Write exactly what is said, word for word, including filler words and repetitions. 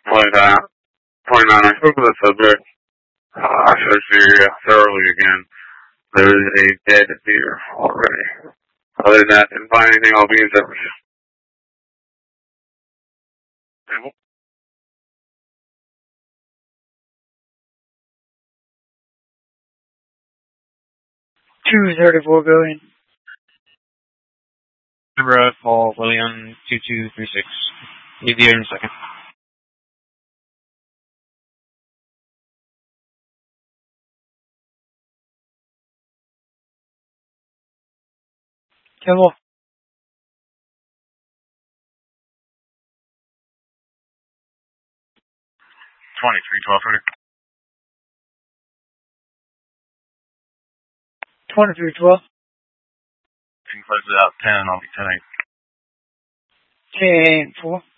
Like that. twenty-nine, I spoke with the subject. Uh, I searched the area thoroughly again. There is a dead deer already. Other than that, didn't find anything, I'll be in touch. two thirty-four billion. Road, Paul, William, two two three six. Leave you in a second. Hello. twenty-three, twelve hundred. twenty-three twelve. You can close it out ten, I'll be ten eight. ten four.